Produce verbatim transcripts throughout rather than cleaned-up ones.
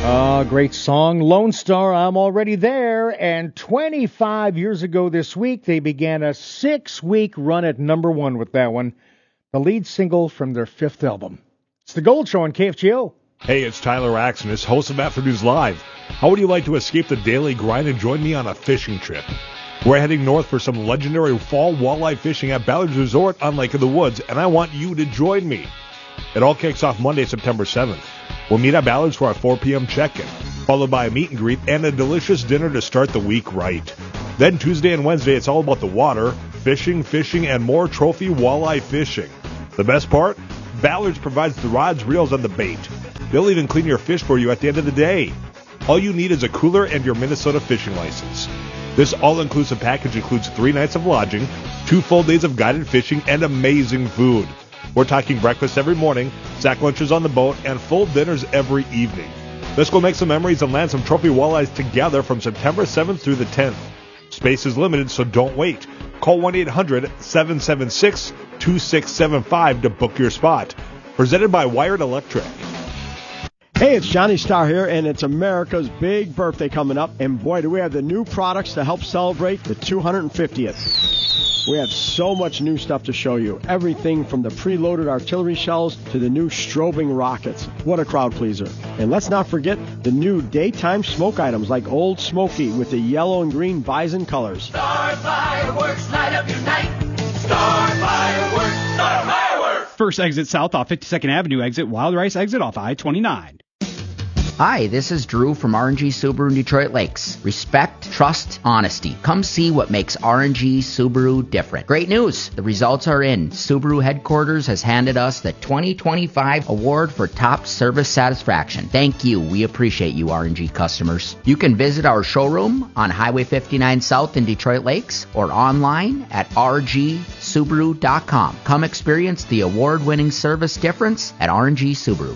Uh, great song, Lone Star, I'm Already There. And twenty-five years ago this week, they began a six-week run at number one with that one, the lead single from their fifth album. It's The Gold Show on K F G O. Hey, it's Tyler Axonis, host of Afternoons Live. How would you like to escape the daily grind and join me on a fishing trip? We're heading north for some legendary fall walleye fishing at Ballard's Resort on Lake of the Woods, and I want you to join me. It all kicks off Monday, September seventh. We'll meet at Ballard's for our four p.m. check-in, followed by a meet and greet and a delicious dinner to start the week right. Then Tuesday and Wednesday, it's all about the water, fishing, fishing, and more trophy walleye fishing. The best part? Ballard's provides the rods, reels, and the bait. They'll even clean your fish for you at the end of the day. All you need is a cooler and your Minnesota fishing license. This all-inclusive package includes three nights of lodging, two full days of guided fishing, and amazing food. We're talking breakfast every morning, sack lunches on the boat, and full dinners every evening. Let's go make some memories and land some trophy walleyes together from September seventh through the tenth. Space is limited, so don't wait. Call one eight hundred seven seven six two six seven five to book your spot. Presented by Wired Electric. Hey, it's Johnny Starr here, and it's America's big birthday coming up. And boy, do we have the new products to help celebrate the two hundred fiftieth. We have so much new stuff to show you. Everything from the preloaded artillery shells to the new strobing rockets. What a crowd pleaser. And let's not forget the new daytime smoke items like Old Smoky with the yellow and green bison colors. Star Fireworks, light up your night. Star Fireworks, Star Fireworks. First exit south off fifty-second Avenue exit, Wild Rice exit off I twenty-nine. Hi, this is Drew from R and G Subaru in Detroit Lakes. Respect, trust, honesty. Come see what makes R and G Subaru different. Great news! The results are in. Subaru headquarters has handed us the twenty twenty-five award for top service satisfaction. Thank you. We appreciate you, R and G customers. You can visit our showroom on Highway fifty-nine South in Detroit Lakes or online at r g subaru dot com. Come experience the award-winning service difference at R and G Subaru.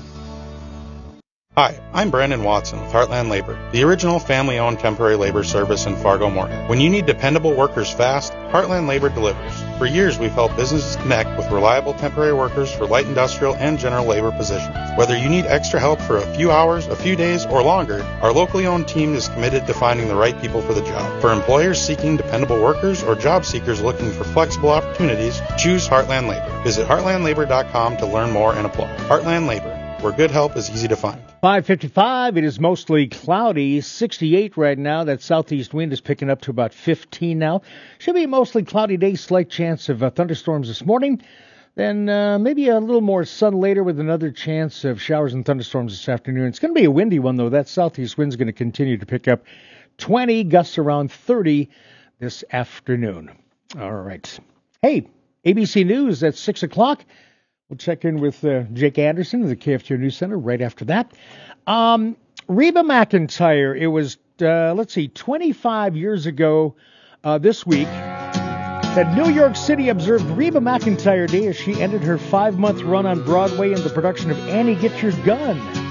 Hi, I'm Brandon Watson with Heartland Labor, the original family-owned temporary labor service in Fargo Moorhead. When you need dependable workers fast, Heartland Labor delivers. For years, we've helped businesses connect with reliable temporary workers for light industrial and general labor positions. Whether you need extra help for a few hours, a few days, or longer, our locally owned team is committed to finding the right people for the job. For employers seeking dependable workers or job seekers looking for flexible opportunities, choose Heartland Labor. Visit heartland labor dot com to learn more and apply. Heartland Labor, where good help is easy to find. five fifty-five, it is mostly cloudy, sixty-eight right now. That southeast wind is picking up to about fifteen now. Should be a mostly cloudy day, slight chance of uh, thunderstorms this morning. Then uh, maybe a little more sun later with another chance of showers and thunderstorms this afternoon. It's going to be a windy one, though. That southeast wind's going to continue to pick up twenty, gusts around thirty this afternoon. All right. Hey, A B C News at six o'clock. We'll check in with uh, Jake Anderson of the K F G O News Center right after that. Um, Reba McEntire, it was, uh, let's see, twenty-five years ago uh, this week that New York City observed Reba McEntire Day as she ended her five-month run on Broadway in the production of Annie, Get Your Gun.